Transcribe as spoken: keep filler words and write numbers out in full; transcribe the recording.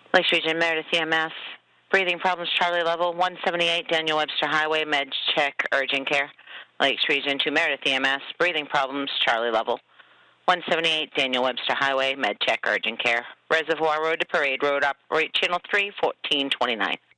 Lakes Region, Meredith E M S. Breathing problems, Charlie level, one seventy-eight Daniel Webster Highway, med check, urgent care. Lakes Region to Meredith E M S. Breathing problems, Charlie level, one seventy-eight Daniel Webster Highway, med check, urgent care. Reservoir Road to Parade Road, operate channel three, fourteen twenty-nine.